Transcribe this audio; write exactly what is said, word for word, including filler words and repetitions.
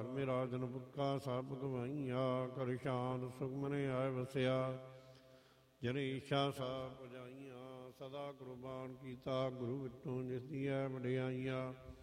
ਘਰ ਮੇਰਾ ਜਨ ਪੁੱਕਾ ਸਭ ਗਵਾਈਆਂ, ਕਰ ਸ਼ਾਂਤ ਸੁਖਮਨੇ ਆਏ ਵਸਿਆ, ਜਨੇ ਇੱਛਾ ਸਭ ਪੁਜਾਈਆਂ। ਸਦਾ ਕੁਰਬਾਨ ਕੀਤਾ ਗੁਰੂ ਵਿਟੋਂ, ਜਿਸ ਦੀਆਂ ਵਡਿਆਈਆਂ